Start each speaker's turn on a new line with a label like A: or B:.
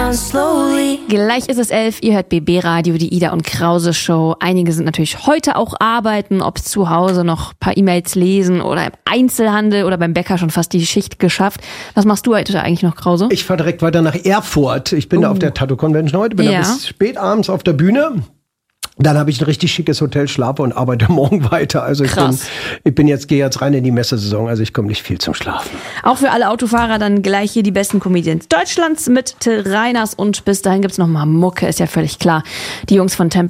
A: down slowly.
B: Gleich ist es 11, ihr hört BB Radio, die Ida und Krause Show. Einige sind natürlich heute auch arbeiten, ob zu Hause noch ein paar E-Mails lesen oder im Einzelhandel oder beim Bäcker schon fast die Schicht geschafft. Was machst du heute eigentlich noch, Krause?
C: Ich fahre direkt weiter nach Erfurt. Ich bin da auf der Tattoo Convention heute, bin da bis spät abends auf der Bühne. Dann habe ich ein richtig schickes Hotel, schlafe und arbeite morgen weiter. Also gehe jetzt rein in die Messesaison. Also ich komme nicht viel zum Schlafen.
B: Auch für alle Autofahrer dann gleich hier die besten Comedians Deutschlands mit Till Reiners. Und bis dahin gibt's noch mal Mucke, ist ja völlig klar. Die Jungs von Tempo